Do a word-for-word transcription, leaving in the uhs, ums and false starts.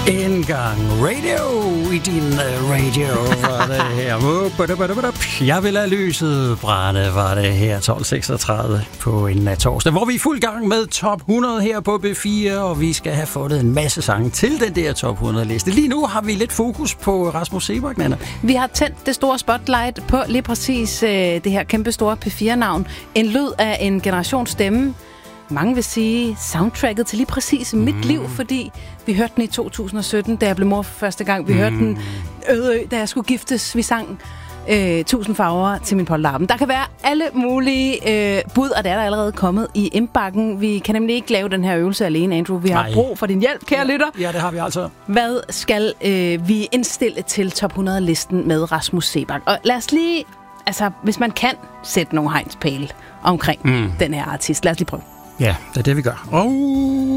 En gang radio i din radio var det her. Jeg vil have lyset brænde, var det her tolv seksogtredive på en torsdag, hvor vi er i fuld gang med top hundrede her på B fire, og vi skal have fundet en masse sange til den der top hundrede liste. Lige nu har vi lidt fokus på Rasmus Seebach, Nanna. Vi har tændt det store spotlight på lige præcis øh, det her kæmpe store P fire-navn. En lyd af en generationsstemme. Mange vil sige soundtracket til lige præcis mm. mit liv, fordi vi hørte den i to tusind og sytten, da jeg blev mor for første gang. Vi mm. hørte den Ødeø, da jeg skulle giftes. Vi sang øh, Tusind farver til min polterappen. Der kan være alle mulige øh, bud, og det er der allerede kommet i indbakken. Vi kan nemlig ikke lave den her øvelse alene, Andrew. Vi har Nej. brug for din hjælp, kære ja. lytter. Ja, det har vi altså. Hvad skal øh, vi indstille til top hundrede-listen med Rasmus Seebach? Og lad os lige, altså hvis man kan sætte nogle hegnspæle omkring mm. den her artist. Lad os lige prøve. Ja, det er det, vi gør. Oh.